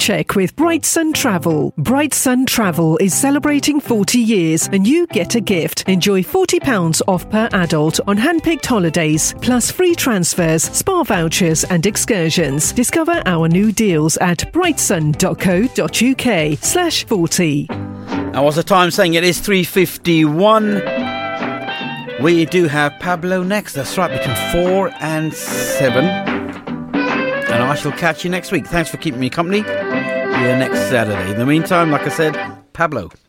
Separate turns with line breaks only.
check with Bright Sun Travel. Bright Sun Travel is celebrating 40 years and you get a gift. Enjoy £40 off per adult on hand-picked holidays, plus free transfers, spa vouchers and excursions. Discover our new deals at brightsun.co.uk/40.
Now, what's the time saying? It is 3:51. We do have Pablo next. That's right, between 4 and 7. And I shall catch you next week. Thanks for keeping me company. See you next Saturday. In the meantime, like I said, Pablo.